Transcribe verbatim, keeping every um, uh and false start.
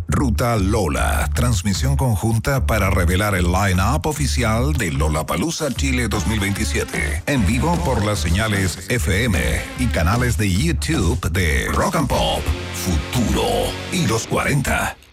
Ruta Lola, transmisión conjunta para revelar el line-up oficial de Lollapalooza Chile dos mil veintisiete. En vivo por las señales F M y canales de YouTube de Rock and Pop, Futuro y Los cuarenta.